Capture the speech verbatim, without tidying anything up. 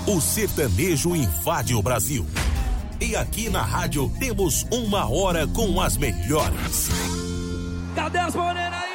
O sertanejo invade o Brasil. E aqui na rádio temos uma hora com as melhores. Cadê as morenas aí?